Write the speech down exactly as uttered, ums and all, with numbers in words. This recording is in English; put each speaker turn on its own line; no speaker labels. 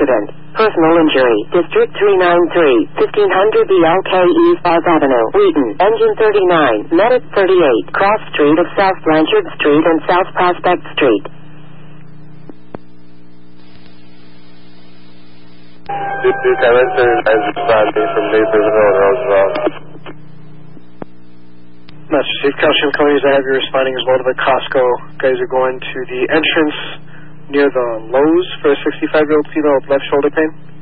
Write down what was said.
accident. Personal injury. District three ninety-three, fifteen hundred B L K East South Avenue. Wheaton. Engine thirty-nine. Medic thirty-eight. Cross Street of South Blanchard Street and South Prospect Street.
Duke, I went to as responding from Naperville and Roosevelt.
Master Chief, Calcium Companies, I have you responding as well to the Costco. Guys are going to the entrance near the Lowe's for a sixty-five-year-old female with left shoulder pain.